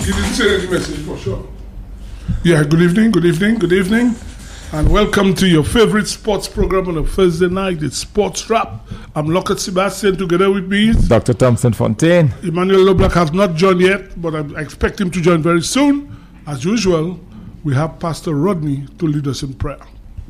He didn't send any message for sure. Yeah, good evening, and welcome to your favorite sports program on a Thursday night. It's Sports Wrap. I'm Lockett Sebastian, together with me Dr. Thompson Fontaine. Emmanuel Loblack has not joined yet, but I expect him to join very soon. As usual, we have Pastor Rodney to lead us in prayer.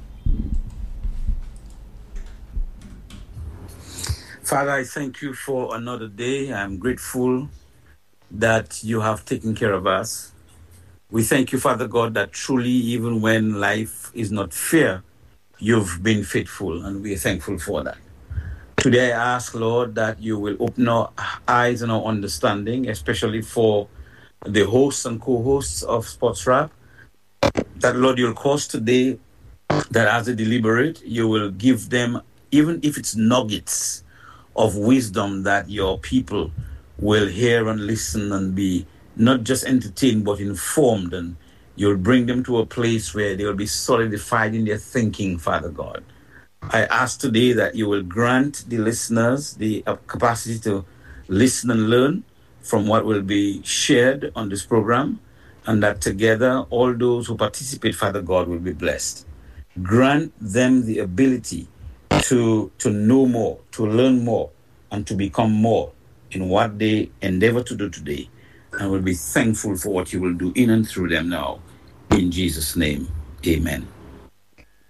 Father, I thank you for another day. I'm grateful that you have taken care of us. We thank you, Father God, that truly, even when life is not fair, you've been faithful, and we are thankful for that. Today, I ask, Lord, that you will open our eyes and our understanding, especially for the hosts and co-hosts of Sports Wrap, that, Lord, you'll cause today that as they deliberate, you will give them, even if it's nuggets of wisdom, that your people will hear and listen and be not just entertained but informed, and you'll bring them to a place where they will be solidified in their thinking, Father God. I ask today that you will grant the listeners the capacity to listen and learn from what will be shared on this program, and that together all those who participate, Father God, will be blessed. Grant them the ability to know more, to learn more, and to become more in what they endeavor to do today. And we'll be thankful for what you will do in and through them now. In Jesus' name, amen.